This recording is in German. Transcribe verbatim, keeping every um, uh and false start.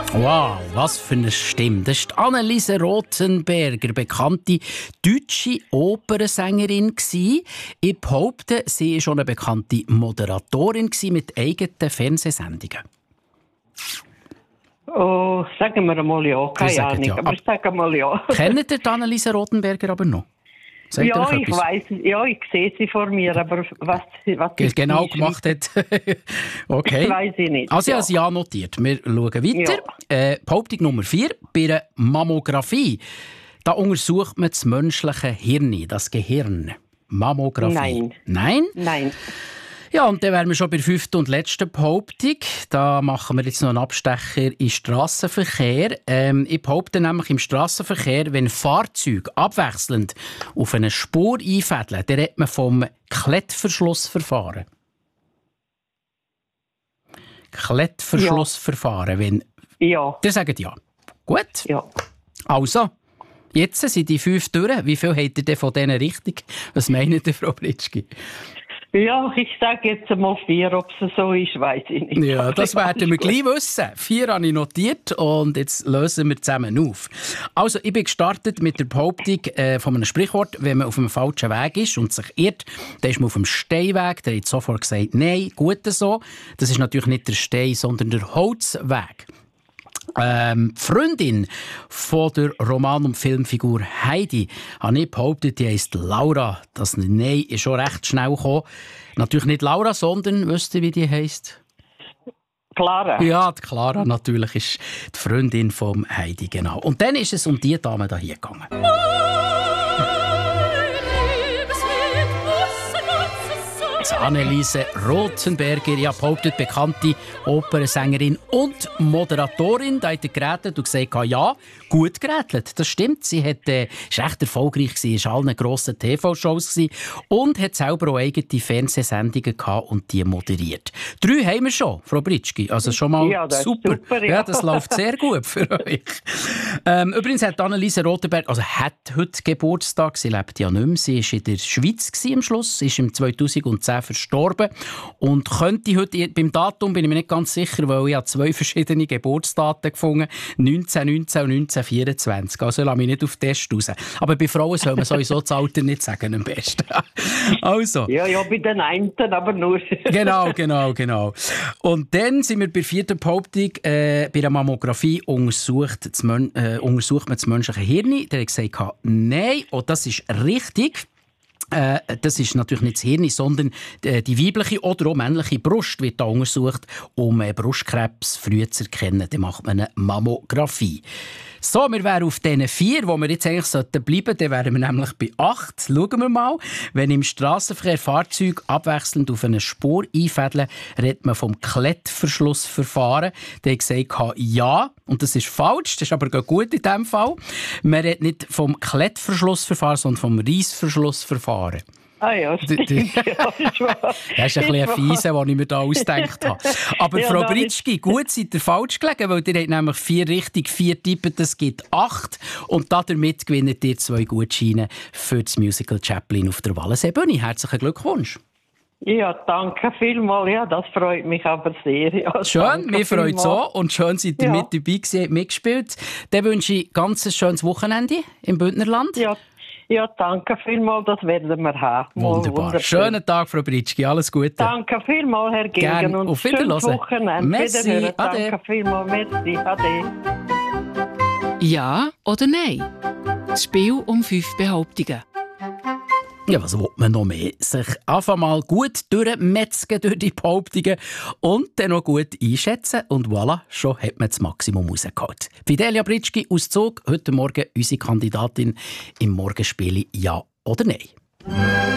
Wow, was für eine Stimme. Das ist Anneliese Rothenberger, bekannte deutsche Opernsängerin. Ich behaupte, sie war schon eine bekannte Moderatorin mit eigenen Fernsehsendungen. Oh, sagen wir mal ja. Keine Ahnung, ja. aber sagen mal ja. Kennt ihr Anneliese Rothenberger aber noch? Sagt ja, ich weiss, ja, ich sehe sie vor mir, aber was, was sie genau gemacht hat, okay. Ich weiss ich nicht. Also, ich ja. habe es ja notiert. Wir schauen weiter. Ja. Äh, Behauptung Nummer vier. Bei einer Mammographie, da untersucht man das menschliche Hirn, das Gehirn. Mammographie. Nein. Nein? Nein. Ja, und dann wären wir schon bei der fünften und letzten Behauptung. Da machen wir jetzt noch einen Abstecher im Strassenverkehr. Ähm, ich behaupte nämlich im Strassenverkehr, wenn Fahrzeuge abwechselnd auf eine Spur einfädeln, dann redet man vom Klettverschlussverfahren. Klettverschlussverfahren. Ja. Wenn... ja. Ihr sagt ja. Gut. Ja. Also, jetzt sind die fünf durch. Wie viel habt ihr denn von denen richtig? Was meint ihr, Frau Britschgi? Ja, ich sage jetzt mal vier, ob es so ist, weiss ich nicht. Ja, das werden wir gleich wissen. Vier habe ich notiert und jetzt lösen wir zusammen auf. Also, ich bin gestartet mit der Behauptung äh, von einem Sprichwort, wenn man auf einem falschen Weg ist und sich irrt, dann ist man auf dem Steinweg. Der hat sofort gesagt, nein, gut so. Das ist natürlich nicht der Stein, sondern der Holzweg. Ähm, die Freundin von der Roman- und Filmfigur Heidi habe ich behauptet, die heisst Laura. Das Nein ist schon recht schnell gekommen. Natürlich nicht Laura, sondern, wisst ihr, wie die heisst? Clara. Ja, die Clara natürlich ist die Freundin von Heidi, genau. Und dann ist es um die Dame da hier gegangen. Anneliese Rothenberger, ja, behauptet, bekannte Opernsängerin und Moderatorin. Da hat er gerätelt und gesagt, ja, gut gerätelt. Das stimmt. Sie hat, äh, ist recht erfolgreich gewesen, war allen grossen T V-Shows gewesen und hat selber auch eigene Fernsehsendungen gehabt und die moderiert. Drei haben wir schon, Frau Britschgi. Also schon mal ja, das super. Ist super ja. ja, das läuft sehr gut für euch. Ähm, übrigens hat Anneliese Rothenberger, also hat heute Geburtstag. Sie lebt ja nicht mehr. Sie war in der Schweiz gewesen am Schluss, ist im zweitausendzehn verstorben und könnte heute, beim Datum bin ich mir nicht ganz sicher, weil ich habe zwei verschiedene Geburtsdaten gefunden, neunzehn neunzehn und neunzehn vierundzwanzig. Also lasse mich nicht auf den Test raus. Aber bei Frauen soll man sowieso das Alter nicht sagen, am besten. Also. Ja, ja, bei den einen, aber nur. Genau, genau, genau. Und dann sind wir bei der vierten Behauptung, äh, bei der Mammographie untersucht, das Men- äh, untersucht man das menschliche Hirn. Der hat gesagt, nein, und das ist richtig. Äh, das ist natürlich nicht das Hirn, sondern äh, die weibliche oder auch männliche Brust wird da untersucht, um äh, Brustkrebs früh zu erkennen. Dann macht man eine Mammographie. So, wir wären auf diesen vier, wo wir jetzt eigentlich bleiben sollten, dann wären wir nämlich bei acht. Schauen wir mal. Wenn im Strassenverkehr Fahrzeuge abwechselnd auf eine Spur einfädeln, redet man vom Klettverschlussverfahren. Der hat gesagt, ja, und das ist falsch, das ist aber gut in diesem Fall. Man redet nicht vom Klettverschlussverfahren, sondern vom Reissverschlussverfahren. Ah ja, stimmt. Ja, ist wahr. Das ist ein bisschen ein Fiese, den ich mir da ausgedacht habe. Aber ja, Frau Britschgi, gut seid ihr falsch gelegen, weil ihr habt nämlich vier richtig, vier Tippen, das gibt acht. Und damit gewinnt ihr zwei Gutscheine für das Musical Chaplin auf der Wallenseebühne. Herzlichen Glückwunsch. Ja, danke vielmals. Ja, das freut mich aber sehr. Ja, schön, mir freut es auch. Und schön seid ihr ja. mit dabei gewesen, mitgespielt. Dann wünsche ich ganz ein schönes Wochenende im Bündnerland. Ja. Ja, danke vielmals, das werden wir haben. Wunderbar. Schönen Tag, Frau Britschgi, alles Gute. Danke vielmals, Herr Gegen. Gern. Und auf Wiederhören. schönes Wochenende. Merci, Wiederhören. ade. Danke vielmals, merci, ade. Ja oder nein? Das Spiel um fünf Behauptungen. Ja, was will man noch mehr? Sich einfach mal gut durchmetzgen durch die Behauptungen und dann noch gut einschätzen. Und voilà, schon hat man das Maximum rausgeholt. Fidelia Britschgi aus Zug, heute Morgen unsere Kandidatin im Morgenspiel Ja oder Nein.